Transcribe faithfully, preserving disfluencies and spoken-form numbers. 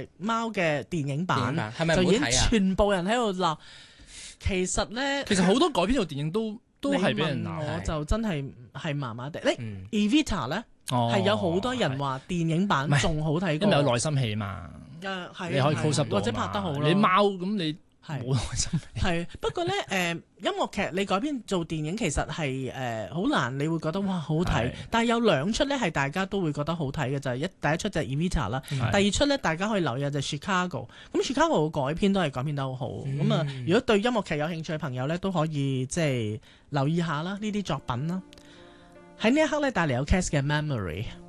誒貓嘅電影版， 電影版係咪唔就已經好睇啊？ 全部人喺度鬧。其實咧， 其實好多改編做電影都都係俾人鬧。 你問我就真係係麻麻地。你嗯 Evita 咧哦係有好多人話電影版唔係仲好睇過， 因為有內心戲嘛， 誒係你可以係 close up 到或者啊嘛拍得好咯。 你貓咁你係冇內心戲。 係不過咧誒、音樂劇你改編做電影其實係誒好難，你會覺得哇好好睇係。 但係有兩出咧係大家都會覺得好睇嘅就係、一第一出就係 Evita 啦， 係第二出咧大家可以留意下就係 Chicago。咁 Chicago 嘅改編都係改編得好好。咁啊、 嗯如果對音樂劇有興趣嘅朋友咧，都可以即係留意下啦呢啲作品啦。喺呢一刻咧帶嚟有 Cass 嘅 Memory。